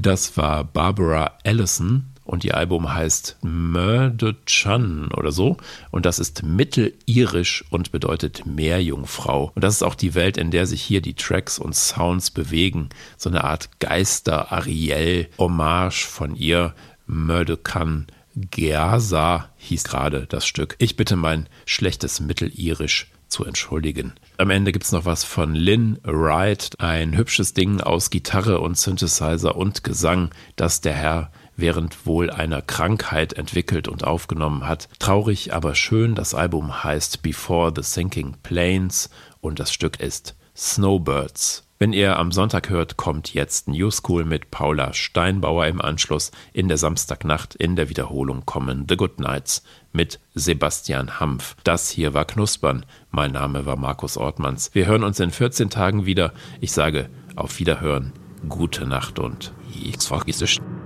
Das war Barbara Allison und ihr Album heißt Murder-Chan oder so. Und das ist mittelirisch und bedeutet Meerjungfrau. Und das ist auch die Welt, in der sich hier die Tracks und Sounds bewegen. So eine Art Geister-Ariel-Hommage von ihr. Murder-Chan Geasa hieß gerade das Stück. Ich bitte mein schlechtes Mittelirisch zu entschuldigen. Am Ende gibt's noch was von Lynn Wright, ein hübsches Ding aus Gitarre und Synthesizer und Gesang, das der Herr während wohl einer Krankheit entwickelt und aufgenommen hat. Traurig, aber schön. Das Album heißt Before the Sinking Plains und das Stück ist Snowbirds. Wenn ihr am Sonntag hört, kommt jetzt New School mit Paula Steinbauer im Anschluss. In der Samstagnacht in der Wiederholung kommen The Good Nights mit Sebastian Hampf. Das hier war Knuspern. Mein Name war Markus Ortmanns. Wir hören uns in 14 Tagen wieder. Ich sage auf Wiederhören, gute Nacht und ich vergiss es.